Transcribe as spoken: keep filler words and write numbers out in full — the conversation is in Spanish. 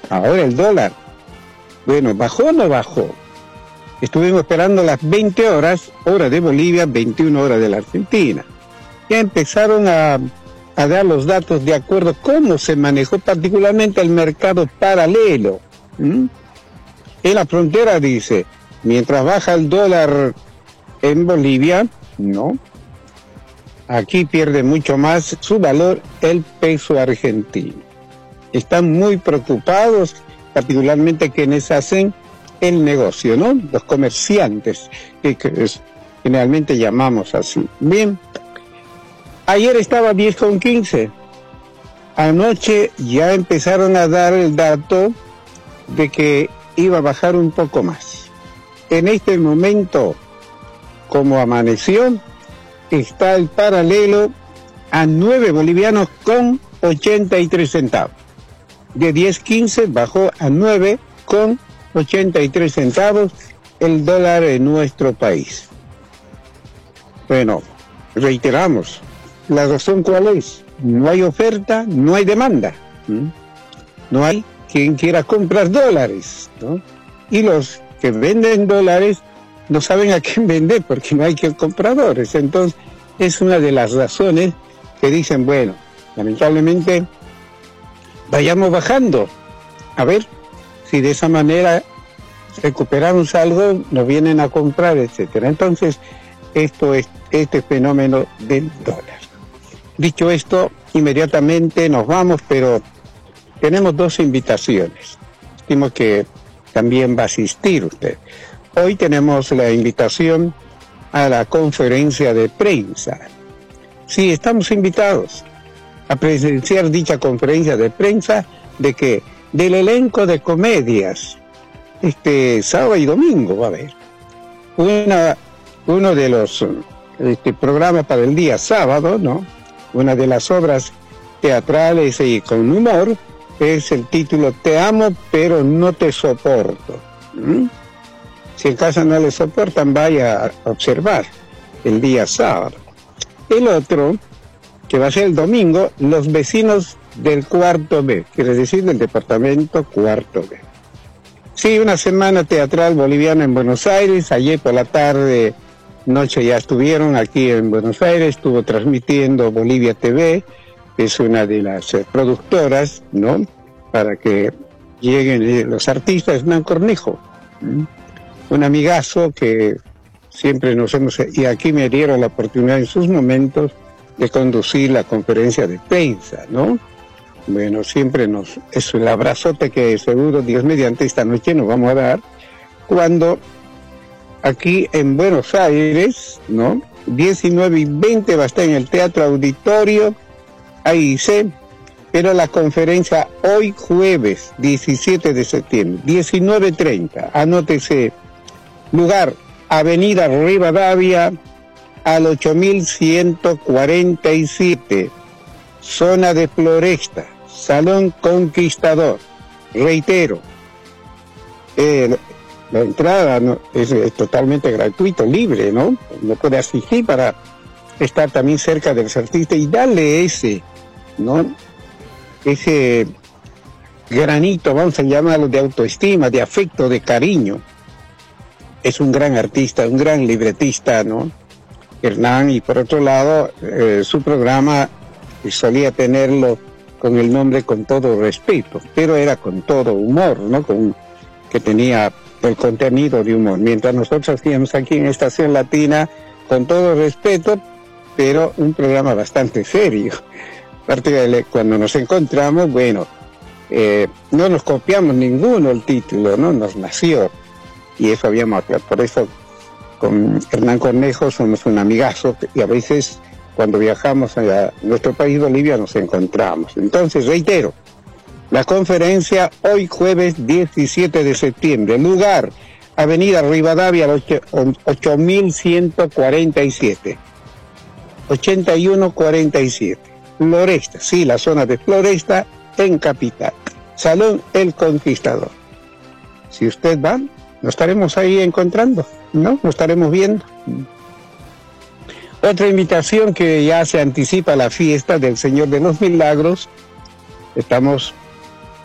Ahora el dólar, bueno, ¿bajó o no bajó? Estuvimos esperando las veinte horas, hora de Bolivia, veintiuna horas de la Argentina. Ya empezaron a, a dar los datos de acuerdo a cómo se manejó particularmente el mercado paralelo. ¿Mm? En la frontera dice, mientras baja el dólar en Bolivia, no, aquí pierde mucho más su valor el peso argentino. Están muy preocupados, particularmente quienes hacen el negocio, ¿no? Los comerciantes, que, que es, generalmente llamamos así. Bien, ayer estaba diez con quince. Anoche ya empezaron a dar el dato de que iba a bajar un poco más. En este momento, como amaneció, está el paralelo a nueve bolivianos con ochenta y tres centavos. De diez quince bajó a nueve con ochenta y tres centavos el dólar en nuestro país. Bueno, reiteramos, ¿la razón cuál es? No hay oferta, no hay demanda. ¿Mm? No hay quien quiera comprar dólares, ¿no? Y los que venden dólares no saben a quién vender porque no hay que compradores. Entonces, es una de las razones que dicen, bueno, lamentablemente, vayamos bajando. A ver si de esa manera recuperamos algo, nos vienen a comprar, etcétera. Entonces, esto es este fenómeno del dólar. Dicho esto, inmediatamente nos vamos, pero tenemos dos invitaciones. Estimo que también va a asistir usted. Hoy tenemos la invitación a la conferencia de prensa. Sí, estamos invitados a presenciar dicha conferencia de prensa de que del elenco de comedias, este sábado y domingo va a haber una, uno de los este, programas para el día sábado, ¿no? Una de las obras teatrales y con humor es el título Te amo pero no te soporto. ¿Mm? Si en casa no le soportan, vaya a observar el día sábado. El otro, que va a ser el domingo, Los vecinos del cuarto B, quiere decir del departamento cuarto B. Sí, una semana teatral boliviana en Buenos Aires. Ayer por la tarde, noche ya estuvieron aquí en Buenos Aires, estuvo transmitiendo Bolivia T V, que es una de las eh, productoras, ¿no? Para que lleguen eh, los artistas. Hernán Cornejo, ¿Mm? un amigazo que siempre nos hemos... Y aquí me dieron la oportunidad en sus momentos de conducir la conferencia de prensa, ¿no? Bueno, siempre nos... Es el abrazote que seguro, Dios mediante, esta noche nos vamos a dar, cuando aquí en Buenos Aires, ¿no? diecinueve y veinte va a estar en el Teatro Auditorio, ahí dice, pero la conferencia hoy jueves, diecisiete de septiembre, diecinueve treinta, anótese, lugar, Avenida Rivadavia, al ocho mil ciento cuarenta y siete, zona de Floresta, Salón Conquistador. Reitero, eh, la entrada no, es, es totalmente gratuito, libre, ¿no? No puede asistir para estar también cerca del artista y darle ese, ¿no? Ese granito, vamos a llamarlo, de autoestima, de afecto, de cariño. Es un gran artista, un gran libretista, ¿no? Hernán, y por otro lado, eh, su programa solía tenerlo con el nombre Con Todo Respeto, pero era con todo humor, ¿no? Con, que tenía el contenido de humor. Mientras nosotros hacíamos aquí en Estación Latina Con Todo Respeto, pero un programa bastante serio. Aparte de cuando nos encontramos, bueno, eh, no nos copiamos ninguno el título, ¿no? Nos nació. Y eso habíamos, por eso con Hernán Cornejo somos un amigazo y a veces cuando viajamos a nuestro país Bolivia nos encontramos. Entonces, reitero, la conferencia hoy jueves diecisiete de septiembre, lugar, Avenida Rivadavia ocho mil ciento cuarenta y siete, ochenta y uno cuarenta y siete, Floresta, sí, la zona de Floresta en Capital, Salón El Conquistador. Si usted va, nos estaremos ahí encontrando, ¿no? Nos estaremos viendo. Otra invitación, que ya se anticipa la fiesta del Señor de los Milagros. Estamos